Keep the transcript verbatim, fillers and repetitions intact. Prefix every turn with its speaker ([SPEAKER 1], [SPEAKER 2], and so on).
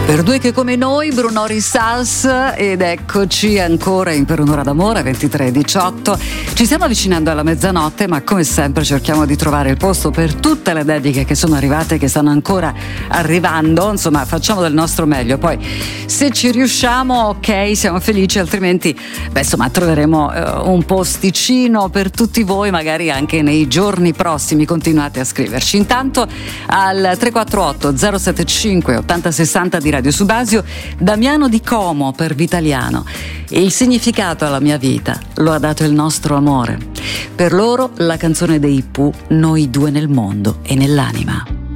[SPEAKER 1] Per due che come noi, Bruno Risals, ed eccoci ancora in Per un'ora d'amore, ventitré e diciotto. Ci stiamo avvicinando alla mezzanotte, ma come sempre cerchiamo di trovare il posto per tutte le dediche che sono arrivate e che stanno ancora arrivando. Insomma, facciamo del nostro meglio. Poi, se ci riusciamo, ok, siamo felici, altrimenti, beh, insomma, troveremo eh, un posticino per tutti voi, magari anche nei giorni prossimi. Continuate a scriverci. Intanto, al tre quattro otto zero sette cinque ottanta sessanta di Radio Subasio, Damiano Di Como per Vitaliano. Il significato alla mia vita lo ha dato il nostro amore. Per loro la canzone dei Pooh, Noi due nel mondo e nell'anima.